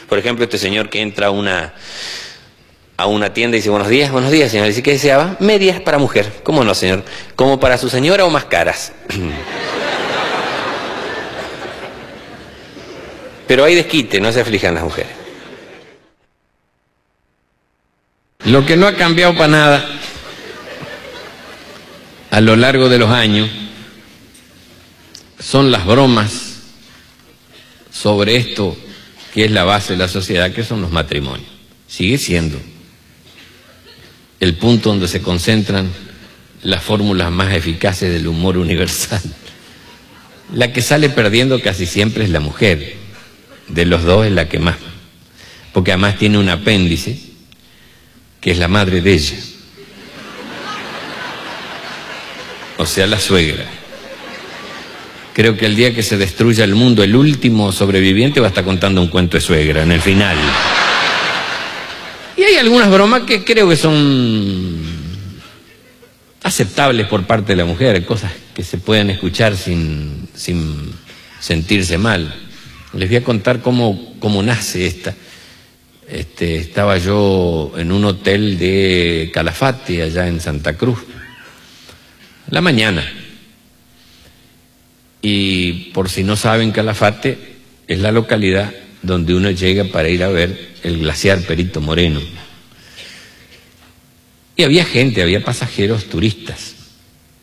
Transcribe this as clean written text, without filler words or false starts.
Por ejemplo, este señor que entra a una tienda y dice, buenos días, señor. Dice, ¿qué deseaba? Medias para mujer. ¿Cómo no, señor? ¿Como para su señora o más caras? Pero hay desquite, no se aflijan las mujeres. Lo que no ha cambiado para nada a lo largo de los años son las bromas sobre esto que es la base de la sociedad, que son los matrimonios. Sigue siendo el punto donde se concentran las fórmulas más eficaces del humor universal. La que sale perdiendo casi siempre es la mujer. De los dos es la que más, porque además tiene un apéndice que es la madre de ella, o sea, la suegra. Creo que el día que se destruya el mundo, el último sobreviviente va a estar contando un cuento de suegra en el final. Y hay algunas bromas que creo que son aceptables por parte de la mujer, cosas que se pueden escuchar sin sentirse mal. Les voy a contar cómo nace esta. Estaba yo en un hotel de Calafate, allá en Santa Cruz, la mañana. Y por si no saben, Calafate es la localidad donde uno llega para ir a ver el glaciar Perito Moreno. Y había gente, había pasajeros turistas.